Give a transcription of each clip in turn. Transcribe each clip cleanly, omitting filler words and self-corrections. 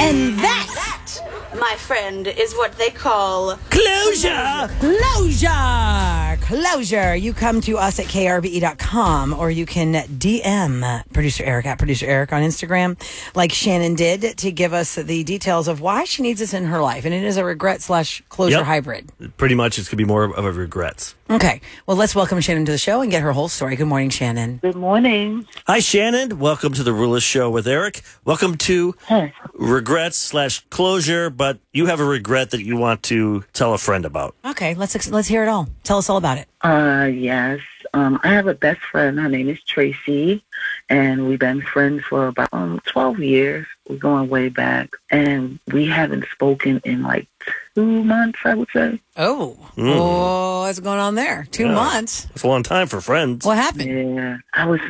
And that, my friend, is what they call Closure! Closure. You come to us at krbe.com, or you can DM Producer Eric at Producer Eric on Instagram, like Shannon did, to give us the details of why she needs this in her life. And it is a regret/closure hybrid. Pretty much, it's going to be more of a regrets. Okay. Well, let's welcome Shannon to the show and get her whole story. Good morning, Shannon. Good morning. Hi, Shannon. Welcome to the Rulist Show with Eric. Welcome to regrets/closure, but you have a regret that you want to tell a friend about. Okay, let's hear it all. Tell us all about it. Yes. I have a best friend. Her name is Tracy, and we've been friends for about 12 years. We're going way back, and we haven't spoken in like 2 months, I would say. Oh, what's going on there? 2 months? It's a long time for friends. What happened? Yeah. I was,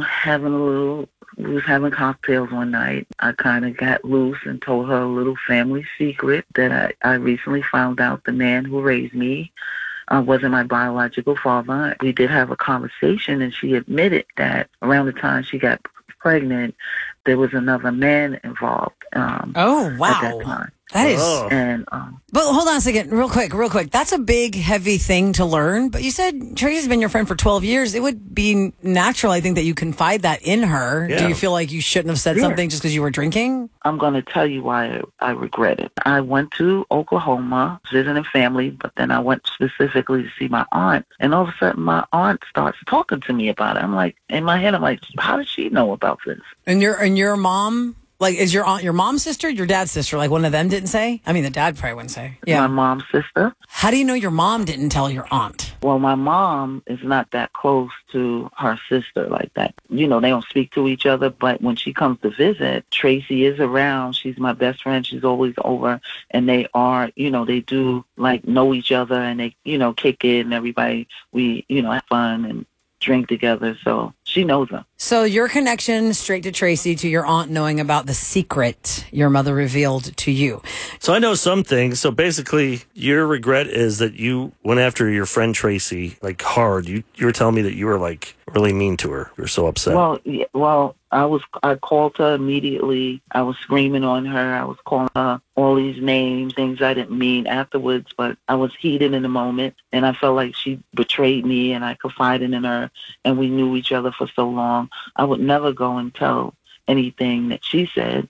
we was having cocktails one night. I kind of got loose and told her a little family secret that I recently found out the man who raised me wasn't my biological father. We did have a conversation, and she admitted that around the time she got pregnant, there was another man involved. Oh, wow. At that time. That is... And, but hold on a second, real quick. That's a big, heavy thing to learn. But you said Tracy's been your friend for 12 years. It would be natural, I think, that you confide that in her. Yeah. Do you feel like you shouldn't have said something just because you were drinking? I'm going to tell you why I regret it. I went to Oklahoma visiting family, but then I went specifically to see my aunt. And all of a sudden, my aunt starts talking to me about it. I'm like, in my head, I'm like, how does she know about this? And your mom... Like, is your aunt your mom's sister, your dad's sister? Like, one of them didn't say? I mean, the dad probably wouldn't say. Yeah. My mom's sister. How do you know your mom didn't tell your aunt? Well, my mom is not that close to her sister like that. They don't speak to each other, but when she comes to visit, Tracy is around. She's my best friend. She's always over, and they are, they do, like, know each other, and they, kick it, and everybody, we, have fun and drink together, so she knows her. So your connection straight to Tracy, to your aunt knowing about the secret your mother revealed to you. So I know some things. So basically, your regret is that you went after your friend Tracy, like, hard. You were telling me that you were, like, really mean to her. You were so upset. Well, I called her immediately. I was screaming on her. I was calling her all these names, things I didn't mean afterwards, but I was heated in the moment, and I felt like she betrayed me, and I confided in her, and we knew each other for so long. I would never go and tell anything that she said,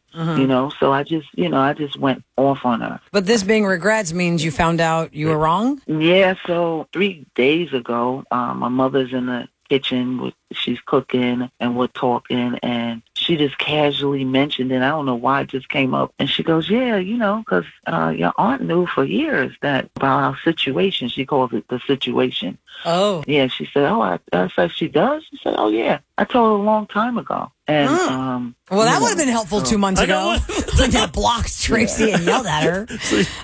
so I just went off on her. But this being regrets means you found out you were wrong? Yeah, so 3 days ago, my mother's in the kitchen, she's cooking, and we're talking, and she just casually mentioned it. I don't know why it just came up. And she goes, yeah, because your aunt knew for years that about our situation. She calls it the situation. Oh. Yeah, she said, I said, she does? She said, oh, yeah. I told her a long time ago. And well, that would have been helpful 2 months ago. Like that blocked Tracy and yelled at her.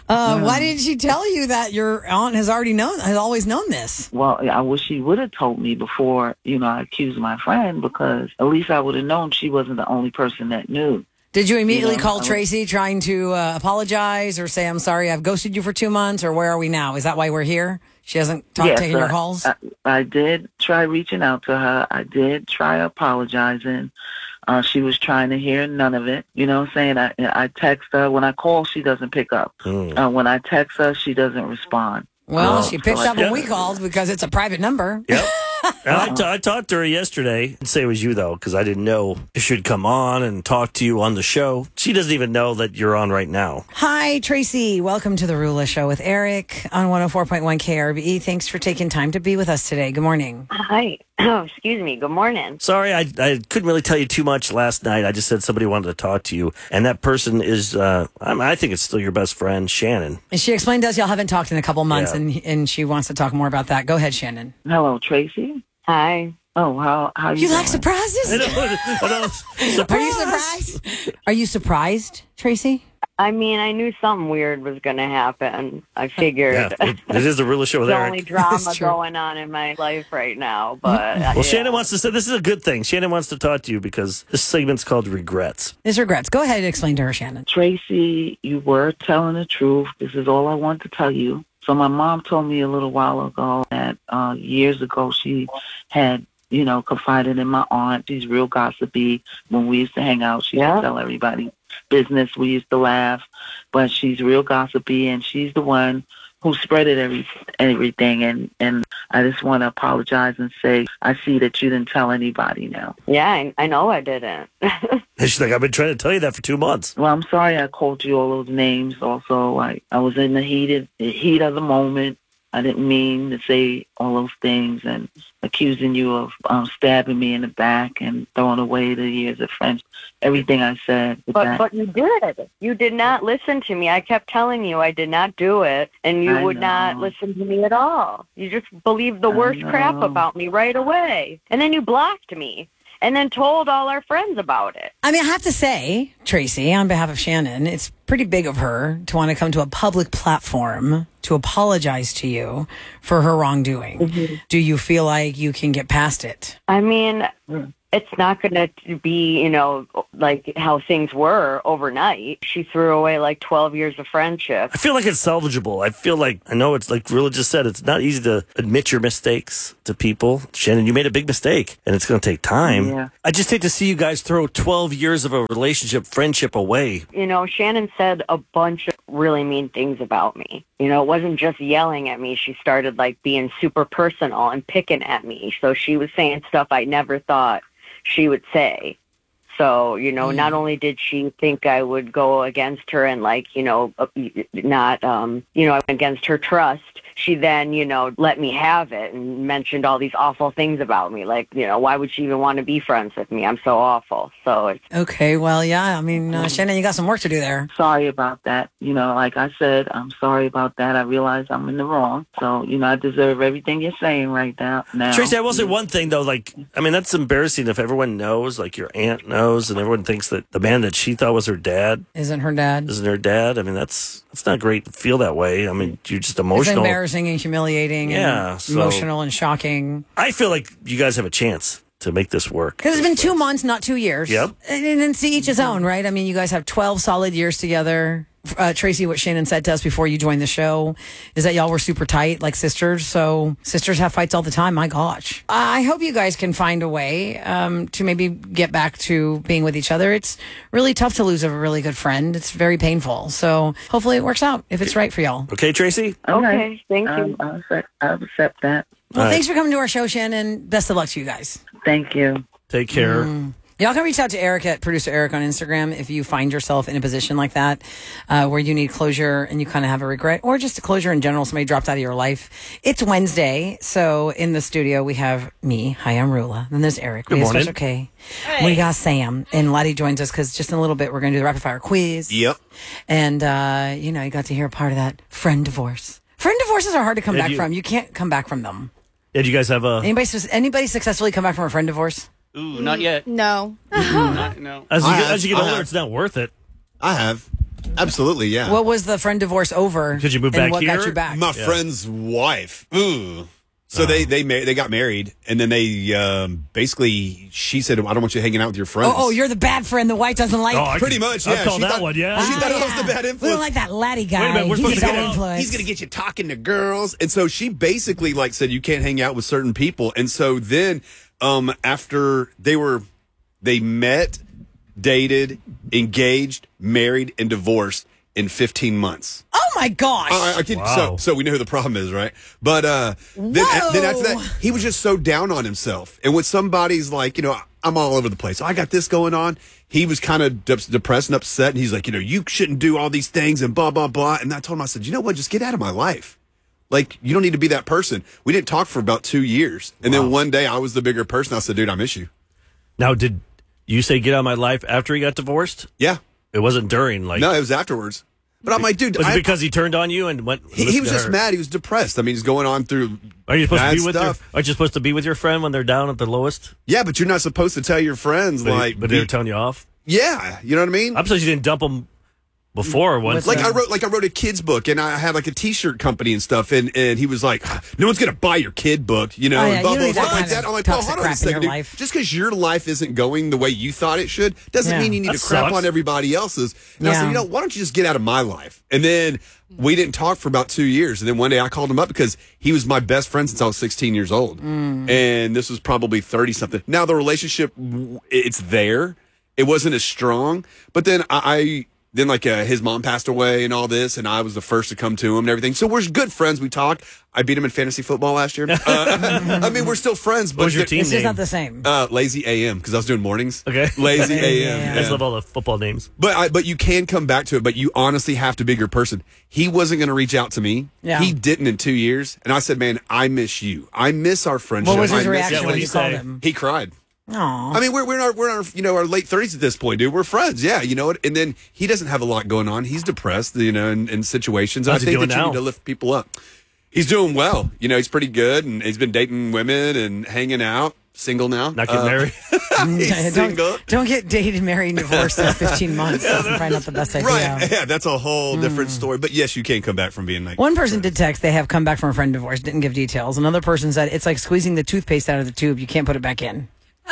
Why didn't she tell you that your aunt has always known this? Well, I wish she would have told me before, I accused my friend, because at least I would have known she wasn't the only person that knew. Did you immediately call Tracy trying to apologize or say, I'm sorry, I've ghosted you for 2 months, or where are we now? Is that why we're here? She hasn't taken your calls? I did try reaching out to her. I did try apologizing. She was trying to hear none of it. Saying I text her. When I call, she doesn't pick up. When I text her, she doesn't respond. Well, she picked up when we called because it's a private number. Yep. I talked to her yesterday. I'd say it was you, though, because I didn't know if she'd come on and talk to you on the show. She doesn't even know that you're on right now. Hi, Tracy. Welcome to the Rula Show with Eric on 104.1 KRBE. Thanks for taking time to be with us today. Good morning. Hi. Oh, excuse me. Good morning. Sorry, I couldn't really tell you too much last night. I just said somebody wanted to talk to you, and that person is, I think it's still your best friend, Shannon. And she explained to us y'all haven't talked in a couple months, and she wants to talk more about that. Go ahead, Shannon. Hello, Tracy. Hi. Oh, how you like surprises? I know. Are you surprised? Are you surprised, Tracy? I mean, I knew something weird was going to happen. I figured. Yeah, it is the Rula Show with the Eric. only drama going on in my life right now. But well, Shannon wants to say this is a good thing. Shannon wants to talk to you because this segment's called Regrets. It's regrets. Go ahead and explain to her, Shannon. Tracy, you were telling the truth. This is all I want to tell you. So my mom told me a little while ago that years ago she had confided in my aunt. She's real gossipy. When we used to hang out, she would tell everybody business. We used to laugh, but she's real gossipy, and she's the one who spreaded everything. And I just want to apologize and say, I see that you didn't tell anybody now. Yeah, I know I didn't. And she's like, I've been trying to tell you that for 2 months. Well, I'm sorry I called you all those names. Also, like, I was in the heat of the moment. I didn't mean to say all those things and accusing you of stabbing me in the back and throwing away the years of friendship. Everything I said. But you did. You did not listen to me. I kept telling you I did not do it, and you would not listen to me at all. You just believed the worst crap about me right away. And then you blocked me. And then told all our friends about it. I mean, I have to say, Tracy, on behalf of Shannon, it's pretty big of her to want to come to a public platform to apologize to you for her wrongdoing. Mm-hmm. Do you feel like you can get past it? I mean, it's not going to be, like how things were overnight. She threw away like 12 years of friendship. I feel like it's salvageable. I know it's like Rula just said, it's not easy to admit your mistakes to people. Shannon, you made a big mistake, and it's going to take time. Yeah. I just hate to see you guys throw 12 years of a relationship, friendship away. Shannon said a bunch of really mean things about me. It wasn't just yelling at me. She started like being super personal and picking at me. So she was saying stuff I never thought she would say. So, not only did she think I would go against her and against her trust, she then, let me have it and mentioned all these awful things about me. Like, why would she even want to be friends with me? I'm so awful. So it's okay. Well, yeah. I mean, Shannon, you got some work to do there. Sorry about that. Like I said, I'm sorry about that. I realize I'm in the wrong. So, I deserve everything you're saying right now. Tracy, I will say one thing though. That's embarrassing if everyone knows, like your aunt knows, and everyone thinks that the man that she thought was her dad isn't her dad. I mean, that's not great to feel that way. I mean, you're just emotional. It's embarrassing and humiliating. Yeah, and emotional and shocking. I feel like you guys have a chance to make this work. Because it's been 2 months, not 2 years. Yep. And then to each his own, right? I mean, you guys have 12 solid years together. Tracy, what Shannon said to us before you joined the show is that y'all were super tight, like sisters. So sisters have fights all the time. My gosh. I hope you guys can find a way to maybe get back to being with each other. It's really tough to lose a really good friend. It's very painful. So hopefully it works out if it's right for y'all. Okay, Tracy? Okay, thank you. I'll accept that. Well, thanks for coming to our show, Shannon. Best of luck to you guys. Thank you. Take care. Y'all can reach out to Eric at Producer Eric on Instagram if you find yourself in a position like that where you need closure and you kind of have a regret, or just a closure in general. Somebody dropped out of your life. It's Wednesday, so in the studio we have me. Hi, I'm Rula. Then there's Eric. Good morning. Okay. We got Sam, and Lottie joins us because just in a little bit we're going to do the rapid fire quiz. Yep. And you got to hear part of that friend divorce. Friend divorces are hard to come back from. You can't come back from them. Did you guys have anybody successfully come back from a friend divorce? Ooh, not yet. No. No. As you get older, it's not worth it. I have. Absolutely, yeah. What was the friend divorce over? Did you move back and what here? got you back? My friend's wife. Ooh. So they got married, and then they basically, she said, I don't want you hanging out with your friends. Oh, you're the bad friend the wife doesn't like. Pretty much, yeah. I'd call She that thought- one, yeah. She thought I was the bad We influence. don't like that laddie guy. Wait a minute, we're supposed He's to a go bad out. influence. He's going to get you talking to girls. And so she basically said, you can't hang out with certain people. And so then after they met, dated, engaged, married, and divorced in 15 months. Oh my gosh. Wow. So we know who the problem is, right? But then after that, he was just so down on himself. And when somebody's like, I'm all over the place. I got this going on. He was kind of depressed and upset. And he's like, you shouldn't do all these things and blah, blah, blah. And I told him, I said, you know what? Just get out of my life. Like, you don't need to be that person. We didn't talk for about 2 years. And then one day I was the bigger person. I said, dude, I miss you. Now, did you say get out of my life after he got divorced? Yeah. It wasn't during, No, it was afterwards. But I'm like, dude. Was it because he turned on you and went? He was just mad. He was depressed. I mean, he's going on through Are you supposed bad to be with stuff. Aren't you supposed to be with your friend when they're down at the lowest? Yeah, but you're not supposed to tell your friends, But they're telling you off? Yeah, you know what I mean? I'm surprised you didn't dump them before once. I wrote a kid's book, and I had like a T-shirt company and stuff, and he was like, no one's gonna buy your kid book, Oh, yeah, and blah, you blah, need blah, that like kind that. of I'm like, toxic hold on a crap in your second, dude. life. Just because your life isn't going the way you thought it should doesn't Yeah. mean you need That to crap sucks. on everybody else's. And I Yeah. said, why don't you just get out of my life? And then we didn't talk for about 2 years, and then one day I called him up because he was my best friend since I was 16 years old, and this was probably 30 something. Now the relationship, it's there. it wasn't as strong. But then then his mom passed away and all this, and I was the first to come to him and everything. So we're good friends. We talk. I beat him in fantasy football last year. I mean, we're still friends. But What was your team It's just name? not the same. Lazy AM, because I was doing mornings. Okay. Lazy AM. I just love all the football names. But you can come back to it, but you honestly have to be your person. He wasn't going to reach out to me. Yeah. He didn't in 2 years. And I said, man, I miss you. I miss our friendship. What was his I miss reaction Yeah, when what'd you he called say? him? He cried. Aw. I mean, we're in our late 30s at this point, dude. We're friends, yeah. You know what? And then he doesn't have a lot going on. He's depressed, in situations. And How's I he think doing that you now? need to lift people up. He's doing well. He's pretty good, and he's been dating women and hanging out. Single now. Not getting married. He's single. Don't get dated, married, and divorced in 15 months. That's probably not the best idea. Right. Yeah, that's a whole different story. But yes, you can come back from being like One person did text they have come back from a friend divorce, didn't give details. Another person said it's like squeezing the toothpaste out of the tube. You can't put it back in.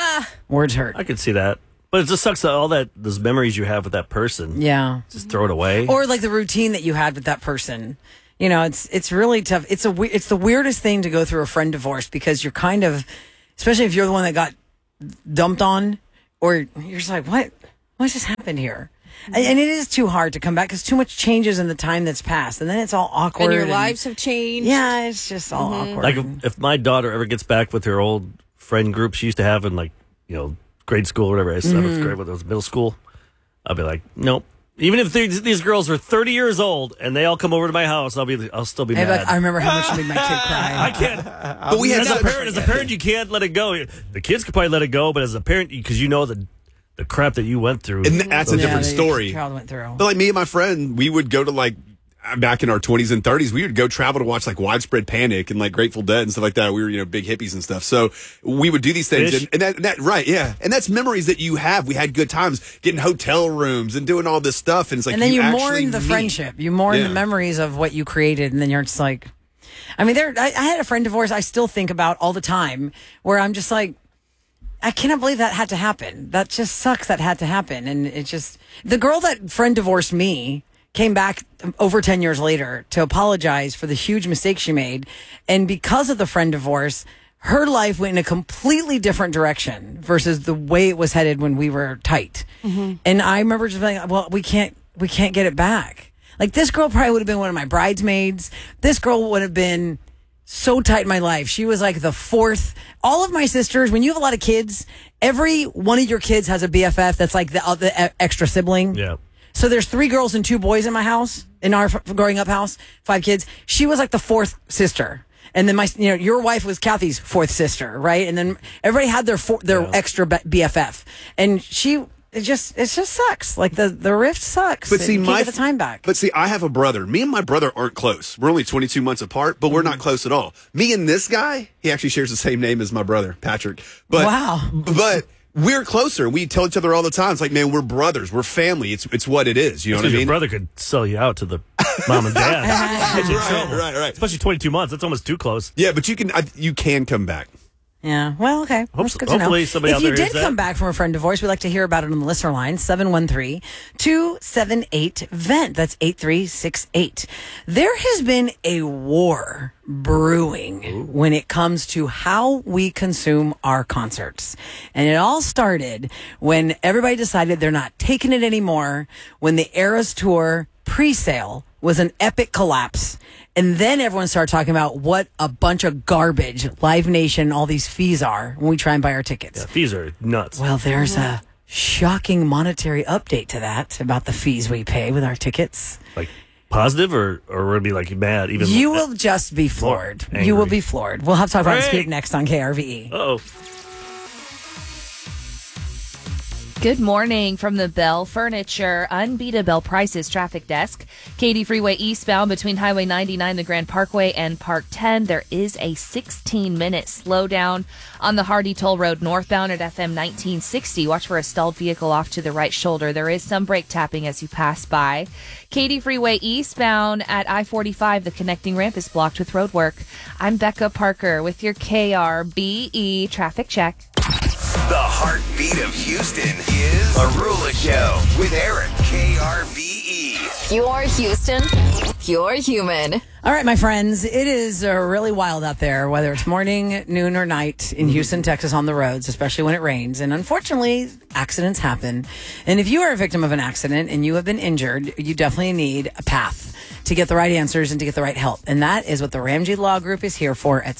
Words hurt. I could see that. But it just sucks that those memories you have with that person. Yeah. Just throw it away. Or like the routine that you had with that person. It's really tough. It's the weirdest thing to go through a friend divorce because you're kind of, especially if you're the one that got dumped on, or you're just like, what just happened here? And it is too hard to come back because too much changes in the time that's passed, and then it's all awkward. And your lives have changed. Yeah, it's just all awkward. Like if my daughter ever gets back with her old friend group she used to have in grade school or whatever, seventh grade, when it was middle school, I'll be like, nope. Even if these girls are 30 years old and they all come over to my house, I'll still be Hey, mad. but I remember how much you made my kid cry. I can't. But we had as a parent, you can't let it go. The kids could probably let it go, but as a parent, because the crap that you went through, And that's a different that your story. child went through. But like me and my friend, we would go to back in our 20s and 30s, we would go travel to watch Widespread Panic and Grateful Dead and stuff like that. We were, big hippies and stuff. So we would do these things. Fish. And that, right, yeah. And that's memories that you have. We had good times getting hotel rooms and doing all this stuff. And it's like, and then you actually mourn the meet. friendship. You mourn Yeah. the memories of what you created, and then you're just like, I mean, I had a friend divorce I still think about all the time, where I'm just like, I cannot believe that had to happen. That just sucks. That had to happen, and it just the girl that friend divorced me came back over 10 years later to apologize for the huge mistake she made, and because of the friend divorce, her life went in a completely different direction versus the way it was headed when we were tight. And I remember just being, well, we can't get it back. Like, this girl probably would have been one of my bridesmaids. This girl would have been so tight in my life. She was like the fourth. All of my sisters, when you have a lot of kids, every one of your kids has a BFF that's like the extra sibling. yeah. So there's 3 girls and 2 boys in my house, in our growing up house, 5 kids. She was like the 4th sister. And then your wife was Kathy's 4th sister, right? And then everybody had their extra BFF. And it just sucks. Like the rift sucks. But see, you can't get the time back. But see, I have a brother. Me and my brother aren't close. We're only 22 months apart, but we're not close at all. Me and this guy, he actually shares the same name as my brother, Patrick. But, Wow. But we're closer. We tell each other all the time. It's like, man, we're brothers. We're family. It's what it is. You know what I Your mean? brother could sell you out to the mom and dad. Get you in trouble. right. Especially 22 months. That's almost too close. Yeah, but you can come back. Yeah. Well, okay. That's good to know. Hopefully somebody if out you there did hears that. come back from a friend divorce, we'd like to hear about it on the listener line, 713-278-VENT. That's 8368. There has been a war brewing when it comes to how we consume our concerts. And it all started when everybody decided they're not taking it anymore, when the Eras Tour pre-sale was an epic collapse. And then everyone started talking about what a bunch of garbage Live Nation, all these fees are when we try and buy our tickets. Yeah, fees are nuts. Well, there's a shocking monetary update to that about the fees we pay with our tickets. Like positive or we're going to be like mad? Even You will just be floored. Angry. You will be floored. We'll have to talk about Great. Scoop next on KRVE. Uh-oh. Good morning from the Bell Furniture Unbeatable Prices traffic desk. Katy Freeway eastbound between Highway 99, the Grand Parkway, and Park 10. There is a 16-minute slowdown on the Hardy Toll Road northbound at FM 1960. Watch for a stalled vehicle off to the right shoulder. There is some brake tapping as you pass by. Katy Freeway eastbound at I-45. The connecting ramp is blocked with road work. I'm Becca Parker with your KRBE traffic check. The heartbeat of Houston is Arula Show with Eric, KRBE. Pure Houston, pure human. All right, my friends, it is really wild out there, whether it's morning, noon, or night in Houston, Texas on the roads, especially when it rains. And unfortunately, accidents happen. And if you are a victim of an accident and you have been injured, you definitely need a path to get the right answers and to get the right help. And that is what the Ramsey Law Group is here for at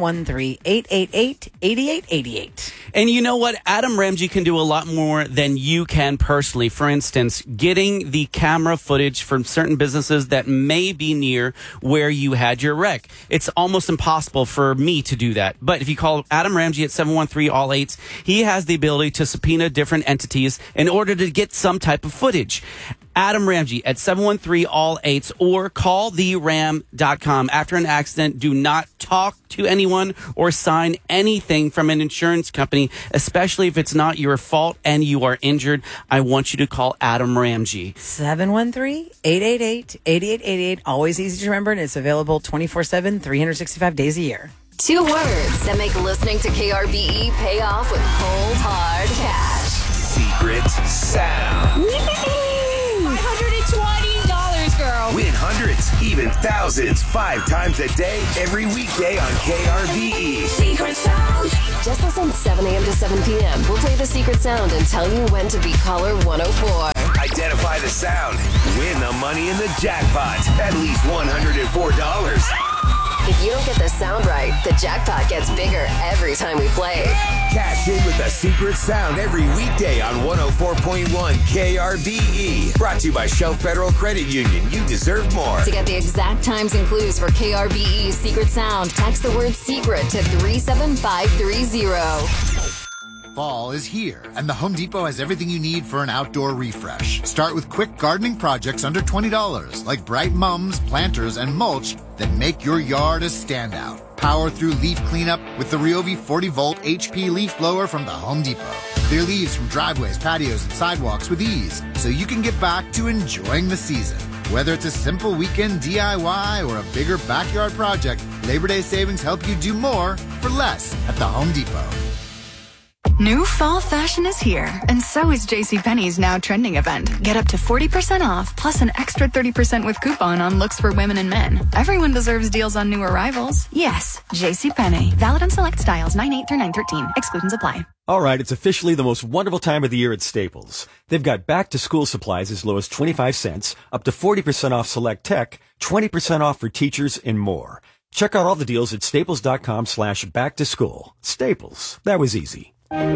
713-888-8888. And you know what? Adam Ramsey can do a lot more than you can personally. For instance, getting the camera footage from certain businesses that may be near where you had your wreck. It's almost impossible for me to do that. But if you call Adam Ramsey at 713-ALL-8s, he has the ability to subpoena different entities in order to get some type of footage. Adam Ramsey at 713-ALL-8s or call theram.com. After an accident, do not talk to anyone or sign anything from an insurance company, especially if it's not your fault and you are injured. I want you to call Adam Ramsey. 713-888-8888. Always easy to remember, and it's available 24/7, 365 days a year. 2 words that make listening to KRBE pay off with cold, hard cash. Secret sound. $520, girl. Win hundreds, even thousands, 5 times a day, every weekday on KRBE. Secret sound. Just listen 7 a.m. to 7 p.m. We'll play the secret sound and tell you when to be caller 104. Identify the sound. Win the money in the jackpot. At least $104. If you don't get the sound right, the jackpot gets bigger every time we play. Cash in with the secret sound every weekday on 104.1 KRBE. Brought to you by Shell Federal Credit Union. You deserve more. To get the exact times and clues for KRBE's Secret Sound, text the word SECRET to 37530. Fall is here, and the Home Depot has everything you need for an outdoor refresh. Start with quick gardening projects under $20, like bright mums, planters, and mulch that make your yard a standout. Power through leaf cleanup with the Ryobi 40-volt HP leaf blower from the Home Depot. Clear leaves from driveways, patios, and sidewalks with ease, so you can get back to enjoying the season. Whether it's a simple weekend DIY or a bigger backyard project, Labor Day savings help you do more for less at the Home Depot. New fall fashion is here, and so is JCPenney's now trending event. Get up to 40% off, plus an extra 30% with coupon on looks for women and men. Everyone deserves deals on new arrivals. Yes, JCPenney. Valid on select styles 9/8 through 9/13. Exclusions apply. All right, it's officially the most wonderful time of the year at Staples. They've got back-to-school supplies as low as 25 cents, up to 40% off select tech, 20% off for teachers, and more. Check out all the deals at staples.com/back-to-school. Staples. That was easy.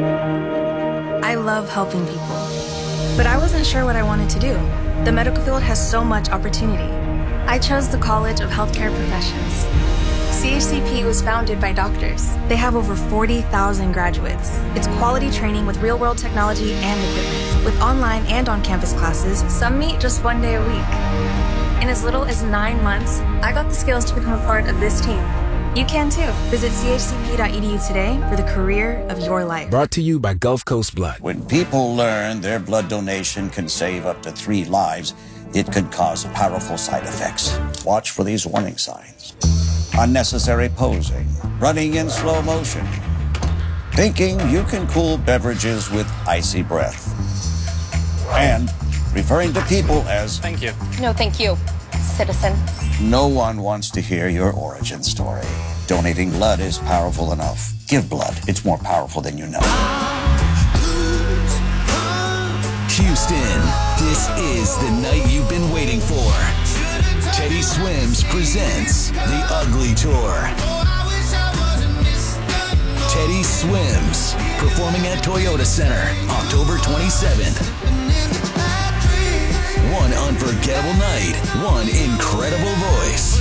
I love helping people, but I wasn't sure what I wanted to do. The medical field has so much opportunity. I chose the College of Healthcare Professions. CHCP was founded by doctors. They have over 40,000 graduates. It's quality training with real-world technology and equipment. With online and on-campus classes, some meet just 1 day a week. In as little as 9 months, I got the skills to become a part of this team. You can too. Visit chcp.edu today for the career of your life. Brought to you by Gulf Coast Blood. When people learn their blood donation can save up to 3 lives, it could cause powerful side effects. Watch for these warning signs. Unnecessary posing, running in slow motion, thinking you can cool beverages with icy breath, and referring to people as Thank you. No, thank you, citizen. No one wants to hear your origin story. Donating blood is powerful enough. Give blood. It's more powerful than you know. Houston, this is the night you've been waiting for. Teddy Swims presents The Ugly Tour. Teddy Swims, performing at Toyota Center, October 27th. One unforgettable night, one incredible voice.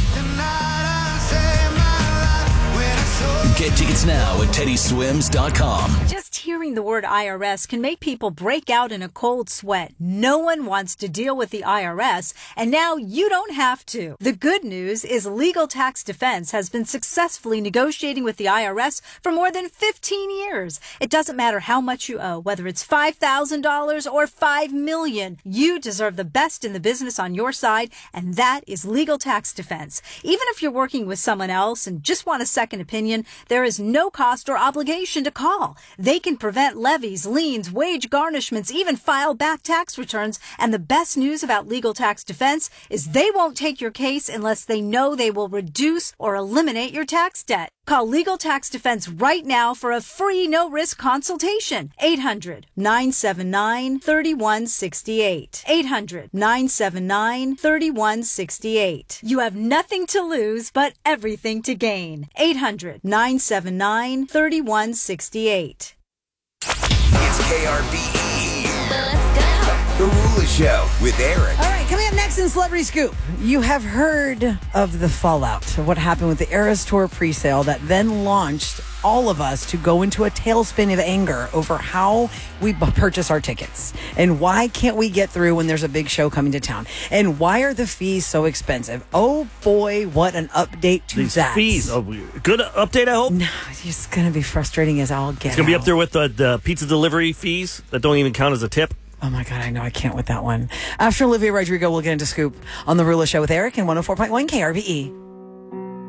Get tickets now at teddyswims.com. Just hearing the word IRS can make people break out in a cold sweat. No one wants to deal with the IRS, and now you don't have to. The good news is Legal Tax Defense has been successfully negotiating with the IRS for more than 15 years. It doesn't matter how much you owe, whether it's $5,000 or $5 million. You deserve the best in the business on your side, and that is Legal Tax Defense. Even if you're working with someone else and just want a second opinion, there is no cost or obligation to call. They can provide prevent levies, liens, wage garnishments, even file back tax returns. And the best news about Legal Tax Defense is they won't take your case unless they know they will reduce or eliminate your tax debt. Call Legal Tax Defense right now for a free no-risk consultation. 800-979-3168. 800-979-3168. You have nothing to lose, but everything to gain. 800-979-3168. It's KRBE. Let's go. The Rula Show with Eric. All right, coming up next in Celebrity Scoop, you have heard of the fallout of what happened with the Eras Tour presale that then launched all of us to go into a tailspin of anger over how we purchase our tickets. And why can't we get through when there's a big show coming to town? And why are the fees so expensive? Oh boy, what an update to These that. fees. Oh, good update, I hope? No, it's just going to be frustrating as all get It's going to be out. up there with the pizza delivery fees that don't even count as a tip. Oh my God, I know I can't with that one. After Olivia Rodrigo, we'll get into Scoop on The Rula Show with Eric and 104.1 KRBE.